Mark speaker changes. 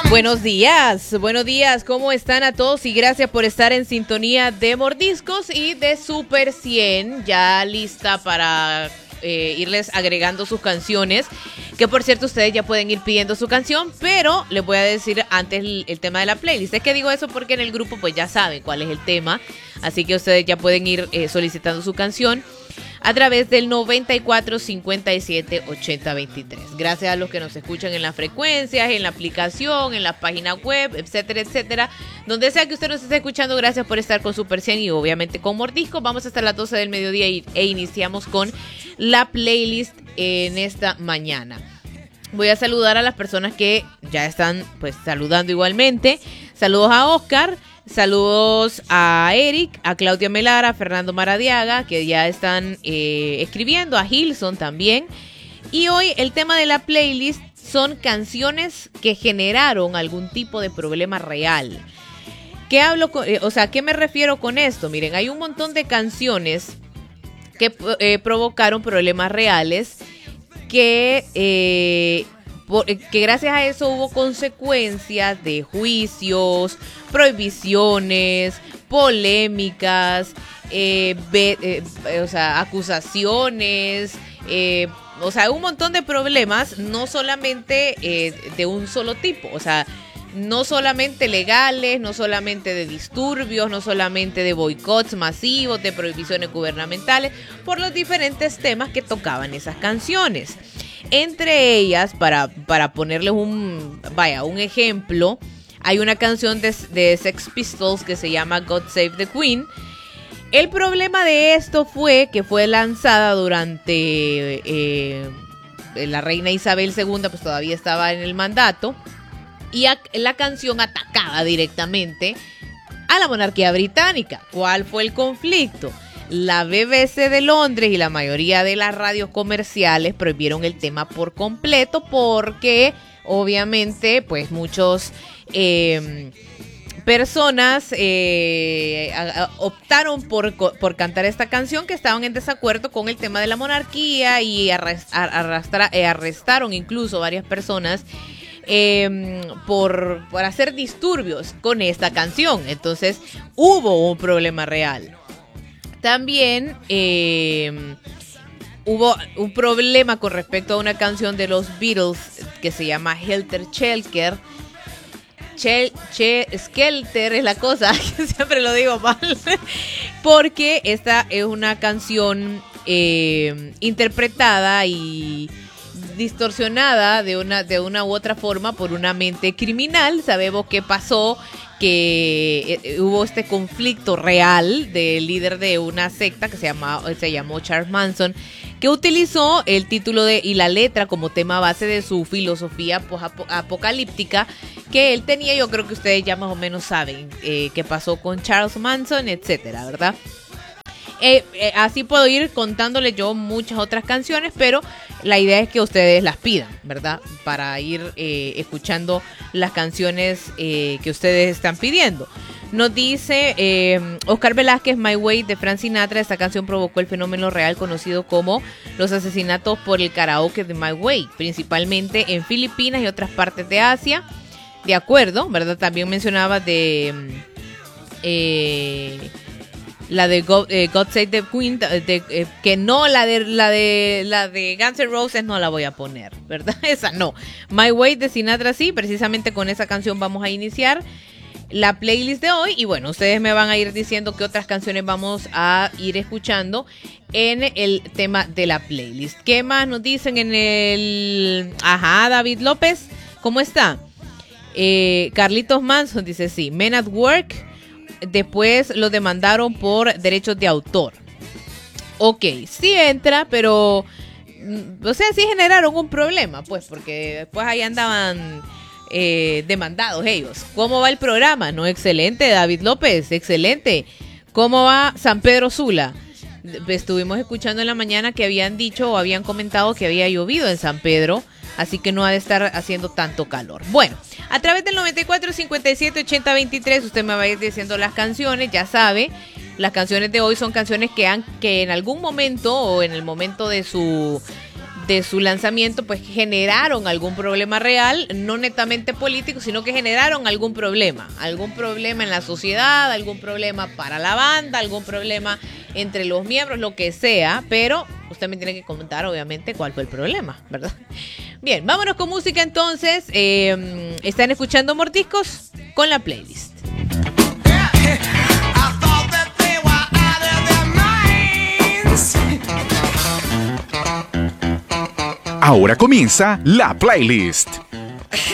Speaker 1: Buenos días, ¿cómo están a todos? Y gracias por estar en sintonía de Mordiscos y de Super 100, ya lista para irles agregando sus canciones, que por cierto ustedes ya pueden ir pidiendo su canción, pero les voy a decir antes el tema de la playlist. Es que digo eso porque en el grupo pues ya saben cuál es el tema, así que ustedes ya pueden ir solicitando su canción a través del 94 57 80 23. Gracias a los que nos escuchan en las frecuencias, en la aplicación, en la página web, etcétera, etcétera. Donde sea que usted nos esté escuchando, gracias por estar con Super 100 y obviamente con Mordisco. Vamos hasta las 12 del mediodía e iniciamos con la playlist en esta mañana. Voy a saludar a las personas que ya están pues saludando igualmente. Saludos a Oscar. Saludos a Eric, a Claudia Melara, a Fernando Maradiaga, que ya están escribiendo, a Gilson también. Y hoy el tema de la playlist son canciones que generaron algún tipo de problema real. ¿Qué me refiero con esto? Miren, hay un montón de canciones que provocaron problemas reales que gracias a eso hubo consecuencias de juicios, prohibiciones, polémicas, acusaciones, un montón de problemas, no solamente de un solo tipo, no solamente legales, no solamente de disturbios, no solamente de boicots masivos, de prohibiciones gubernamentales, por los diferentes temas que tocaban esas canciones. Entre ellas, para ponerles un ejemplo, hay una canción de Sex Pistols que se llama God Save the Queen. El problema de esto fue que fue lanzada durante la reina Isabel II, pues todavía estaba en el mandato, y la canción atacaba directamente a la monarquía británica. ¿Cuál fue el conflicto? La BBC de Londres y la mayoría de las radios comerciales prohibieron el tema por completo porque obviamente pues muchos personas optaron por cantar esta canción que estaban en desacuerdo con el tema de la monarquía y arrestaron incluso varias personas por hacer disturbios con esta canción. Entonces hubo un problema real. También hubo un problema con respecto a una canción de los Beatles que se llama Helter Skelter. Skelter es la cosa, siempre lo digo mal, porque esta es una canción interpretada y distorsionada de una u otra forma por una mente criminal. Sabemos qué pasó, que hubo este conflicto real del líder de una secta que se llamó Charles Manson, que utilizó el título y la letra como tema base de su filosofía apocalíptica que él tenía. Yo creo que ustedes ya más o menos saben qué pasó con Charles Manson, etcétera, ¿verdad? Así puedo ir contándole yo muchas otras canciones, pero la idea es que ustedes las pidan, ¿verdad? Para ir escuchando las canciones que ustedes están pidiendo. Nos dice Oscar Velázquez, My Way de Frank Sinatra. Esta canción provocó el fenómeno real conocido como los asesinatos por el karaoke de My Way, principalmente en Filipinas y otras partes de Asia. De acuerdo, ¿verdad? También mencionaba la de God Save the Queen, que no, la de Guns N' Roses no la voy a poner, ¿verdad? Esa no. My Way de Sinatra sí, precisamente con esa canción vamos a iniciar la playlist de hoy. Y bueno, ustedes me van a ir diciendo qué otras canciones vamos a ir escuchando en el tema de la playlist. ¿Qué más nos dicen en el...? Ajá, David López, ¿cómo está? Carlitos Manson dice sí, Men at Work. Después lo demandaron por derechos de autor. Ok, sí entra, pero sí generaron un problema, pues, porque después ahí andaban demandados ellos. ¿Cómo va el programa? No, excelente, David López, excelente. ¿Cómo va San Pedro Sula? Estuvimos escuchando en la mañana que habían dicho o habían comentado que había llovido en San Pedro, así que no ha de estar haciendo tanto calor. Bueno, a través del 94 57 80 23 usted me va a ir diciendo las canciones, ya sabe. Las canciones de hoy son canciones que en algún momento o en el momento de de su lanzamiento, pues generaron algún problema real, no netamente político, sino que generaron algún problema en la sociedad, algún problema para la banda, algún problema entre los miembros, lo que sea, pero usted me tiene que comentar, obviamente, cuál fue el problema, ¿verdad? Bien, vámonos con música entonces. Están escuchando Mordiscos con la playlist.
Speaker 2: Ahora comienza la playlist.